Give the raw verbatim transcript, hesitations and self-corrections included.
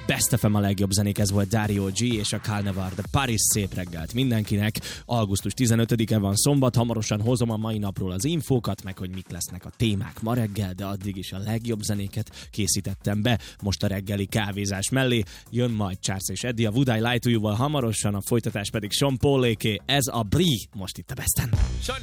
Best ef em a legjobb zenék, ez volt Dario G és a Carnaval de Paris. Szép reggelt mindenkinek. augusztus tizenötödike van, szombat, hamarosan hozom a mai napról az infókat, meg hogy mik lesznek a témák ma reggel, de addig is a legjobb zenéket készítettem be. Most a reggeli kávézás mellé jön majd Charles és Eddie a Would I Lie to You-val hamarosan, a folytatás pedig Sean Pauléké, ez a Brie, most itt a Besten.